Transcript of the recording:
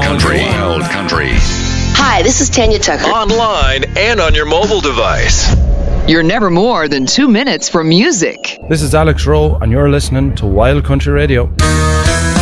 Country. Hi, this is Tanya Tucker. Online and on your mobile device. You're never more than 2 minutes from music. This is Alex Rowe, and you're listening to Wild Country Radio.